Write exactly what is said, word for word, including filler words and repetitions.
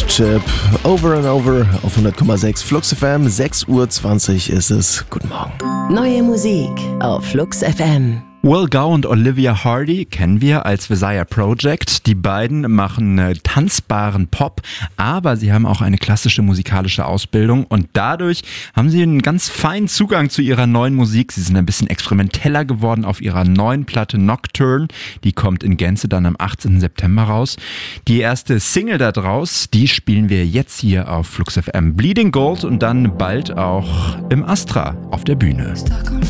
Chip, Over and Over auf hundert Komma sechs Flux F M, sechs Uhr zwanzig ist es. Guten Morgen. Neue Musik auf Flux F M. Will Gau und Olivia Hardy kennen wir als Visaya Project. Die beiden machen äh, tanzbaren Pop, aber sie haben auch eine klassische musikalische Ausbildung und dadurch haben sie einen ganz feinen Zugang zu ihrer neuen Musik. Sie sind ein bisschen experimenteller geworden auf ihrer neuen Platte Nocturne. Die kommt in Gänze dann am achtzehnten September raus. Die erste Single da draus, die spielen wir jetzt hier auf Flux F M. Bleeding Gold und dann bald auch im Astra auf der Bühne.